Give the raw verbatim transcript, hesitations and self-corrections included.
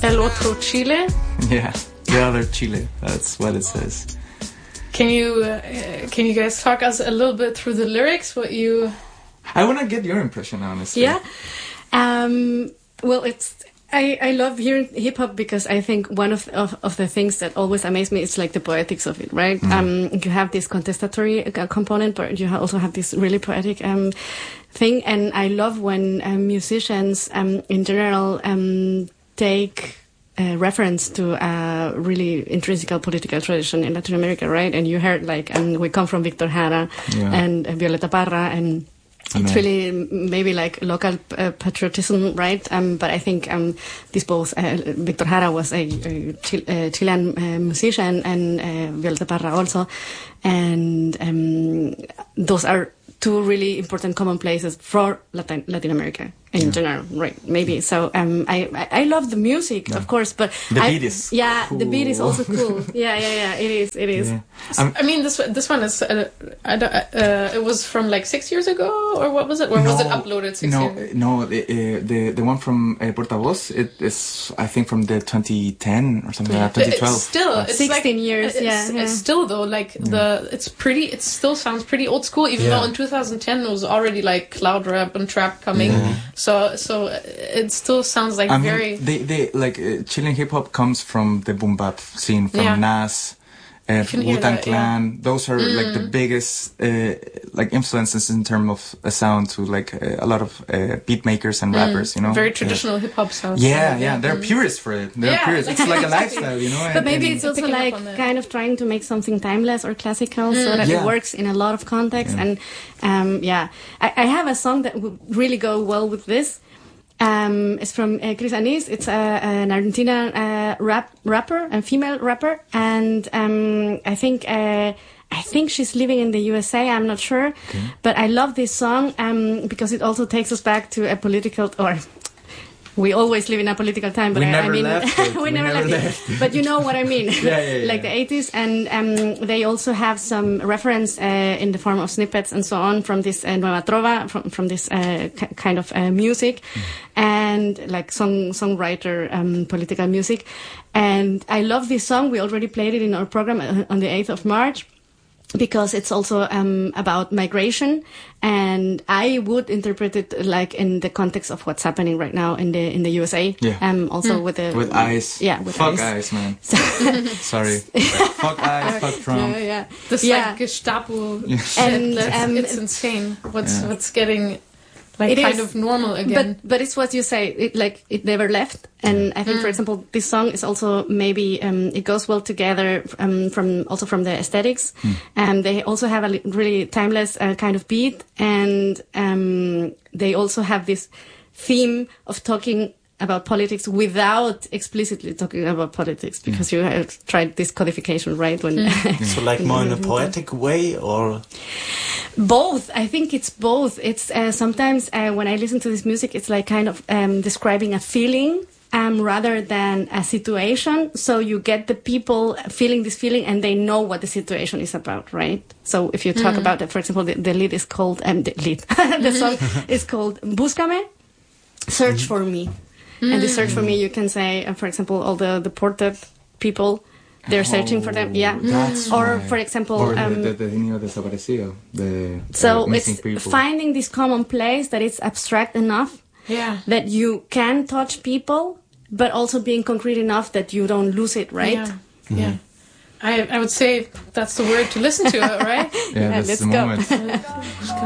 El otro Chile. Yeah, the other Chile. That's what it says. Can you uh, can you guys talk us a little bit through the lyrics? What you? I want to get your impression, honestly. Yeah. Um, well, it's I, I love hearing hip hop because I think one of, of of the things that always amaze me is like the poetics of it, right? Mm. Um, you have this contestatory uh, component, but you also have this really poetic um thing, and I love when um, musicians um in general um take Uh, reference to a really intrinsic political tradition in Latin America, right? And you heard like, um, we come from Víctor Jara yeah. and uh, Violeta Parra, and Amen. It's really maybe like local uh, patriotism, right? Um, but I think um, this both, uh, Víctor Jara was a, a, Chil- a Chilean uh, musician, and uh, Violeta Parra also, and um, those are two really important common places for Latin, Latin America in yeah. general, right? Maybe. So um, I, I I love the music, yeah. of course, but the I, beat is yeah, cool. the beat is also cool. yeah, yeah, yeah. It is, it is. Yeah. So, I mean, this this one is uh, I don't, uh, it was from like six years ago, or what was it? Or no, was it uploaded six no, years? No, the uh, the the one from uh, Portavoz, it is I think from the twenty ten or something like that, twenty twelve. It's still, it's sixteen like, years. It's, yeah, yeah, it's still though like yeah. the it's pretty. It still sounds pretty old school, even yeah. though in two thousand ten it was already like cloud rap and trap coming. Yeah. So so it still sounds like I very. Mean, they they like uh, Chilean hip hop comes from the boom bap scene, from yeah. Nas. Uh, Wu-Tang Clan, yeah. those are mm. like the biggest uh, like influences in terms of a sound to like uh, a lot of uh, beat makers and mm. rappers, you know. Very traditional yeah. hip hop sounds. Yeah, yeah, yeah, they're mm. purists for it. They're yeah. purists. It's like a lifestyle, you know. But and, maybe and it's also like kind of trying to make something timeless or classical, mm. so that yeah. it works in a lot of contexts. Yeah. And um, yeah, I, I have a song that would really go well with this. Um, it's from uh, Cris Anís. It's uh, an Argentinian uh, rap rapper and female rapper, and um, I think uh, I think she's living in the U S A. I'm not sure, okay. but I love this song um, because it also takes us back to a political or. We always live in a political time, but we I, never I mean, left we, we never, never left, left it. But you know what I mean, yeah, yeah, yeah. like the eighties, and um, they also have some reference uh, in the form of snippets and so on from this uh, Nueva Trova, from from this uh, k- kind of uh, music, mm. and like song songwriter um, political music. And I love this song. We already played it in our program on the eighth of March. Because it's also um, about migration, and I would interpret it like in the context of what's happening right now in the in the U S A. Yeah. Um, also mm. with the with ICE. Yeah, with fuck ICE. ICE, man. Sorry. Fuck ICE. Fuck Trump. Yeah, yeah. This yeah. like Gestapo. Yeah. And that's, um, it's insane. What's yeah. what's getting. Like it kind is, of normal again. But but it's what you say, it like it never left. And I think, mm. for example, this song is also maybe um, it goes well together um, from also from the aesthetics. Mm. And they also have a li- really timeless uh, kind of beat, and um, they also have this theme of talking about politics without explicitly talking about politics, because mm. you have tried this codification, right? When mm. So like more in a poetic way, or both. I think it's both. It's uh, sometimes uh, when I listen to this music, it's like kind of um, describing a feeling um, rather than a situation. So you get the people feeling this feeling, and they know what the situation is about, right? So if you talk mm. about it, for example, the, the lead is called um, the lead. the song is called "Búscame," search mm. for me. And the search for me, you can say, uh, for example, all the deported people, they're searching oh, for them. Yeah. That's or, right. for example... Or um, the, the, the niño desaparecido. The so uh, missing it's people. Finding this common place that is abstract enough yeah. that you can touch people, but also being concrete enough that you don't lose it, right? Yeah. Mm-hmm. yeah. I, I would say that's the word to listen to, right? yeah, yeah that's let's the go. moment.